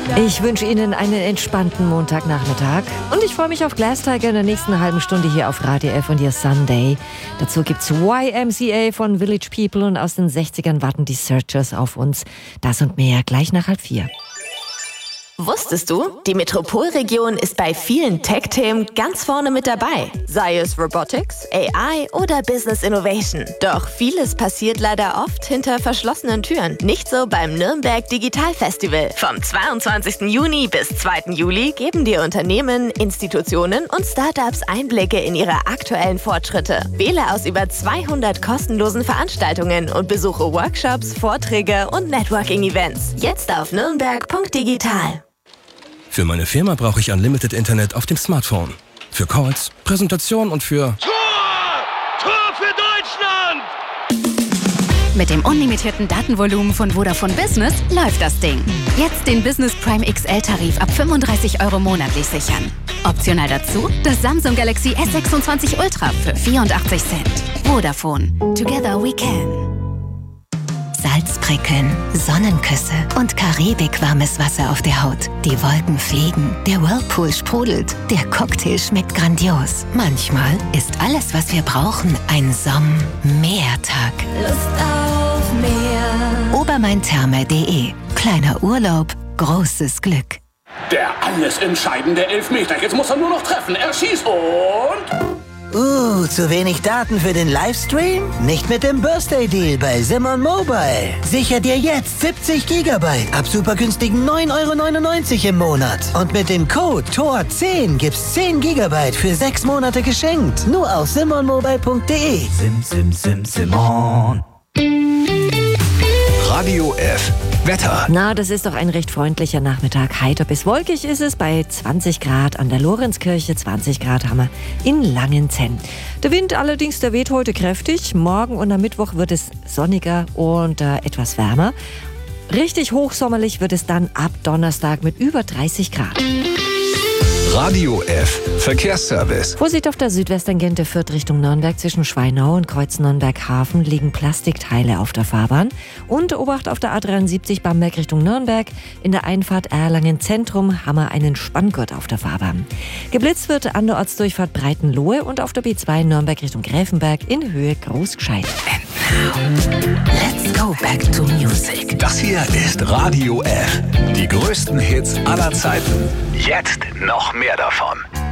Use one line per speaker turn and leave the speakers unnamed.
Ich wünsche Ihnen einen entspannten Montagnachmittag und ich freue mich auf Glass Tiger in der nächsten halben Stunde hier auf Radio F und ihr Sunday. Dazu gibt's YMCA von Village People und aus den 60ern warten die Searchers auf uns. Das und mehr gleich nach 3:30.
Wusstest du, die Metropolregion ist bei vielen Tech-Themen ganz vorne mit dabei. Sei es Robotics, AI oder Business Innovation. Doch vieles passiert leider oft hinter verschlossenen Türen. Nicht so beim Nürnberg Digital Festival. Vom 22. Juni bis 2. Juli geben dir Unternehmen, Institutionen und Startups Einblicke in ihre aktuellen Fortschritte. Wähle aus über 200 kostenlosen Veranstaltungen und besuche Workshops, Vorträge und Networking-Events. Jetzt auf nürnberg.digital.
Für meine Firma brauche ich Unlimited Internet auf dem Smartphone. Für Calls, Präsentation und für...
Tor für Deutschland!
Mit dem unlimitierten Datenvolumen von Vodafone Business läuft das Ding. Jetzt den Business Prime XL-Tarif ab 35 € monatlich sichern. Optional dazu das Samsung Galaxy S26 Ultra für 84 Cent. Vodafone. Together we can.
Salzprickeln, Sonnenküsse und karibikwarmes Wasser auf der Haut. Die Wolken fliegen, der Whirlpool sprudelt, der Cocktail schmeckt grandios. Manchmal ist alles, was wir brauchen, ein Sommertag.
Lust auf mehr.
Obermaintherme.de. Kleiner Urlaub, großes Glück.
Der alles entscheidende Elfmeter. Jetzt muss er nur noch treffen. Er schießt und...
zu wenig Daten für den Livestream? Nicht mit dem Birthday Deal bei Simon Mobile. Sicher dir jetzt 70 GB ab super günstigen 9,99 € im Monat. Und mit dem Code TOR10 gibt's 10 GB für 6 Monate geschenkt. Nur auf simonmobile.de.
Simon. Radio F. Wetter.
Na, das ist doch ein recht freundlicher Nachmittag. Heiter bis wolkig ist es bei 20 Grad an der Lorenzkirche, 20 Grad haben wir in Langenzenn. Der Wind allerdings, der weht heute kräftig. Morgen und am Mittwoch wird es sonniger und etwas wärmer. Richtig hochsommerlich wird es dann ab Donnerstag mit über 30 Grad.
Radio F. Verkehrsservice.
Vorsicht auf der Südwesttangente Fürth Richtung Nürnberg. Zwischen Schweinau und Kreuz Nürnberg-Hafen liegen Plastikteile auf der Fahrbahn. Und Obacht auf der A73 Bamberg Richtung Nürnberg. In der Einfahrt Erlangen Zentrum haben wir einen Spanngurt auf der Fahrbahn. Geblitzt wird an der Ortsdurchfahrt Breitenlohe und auf der B2 Nürnberg Richtung Gräfenberg in Höhe Großgescheid.
Let's go back to music.
Das hier ist Radio F. Die größten Hits aller Zeiten. Jetzt noch mehr davon.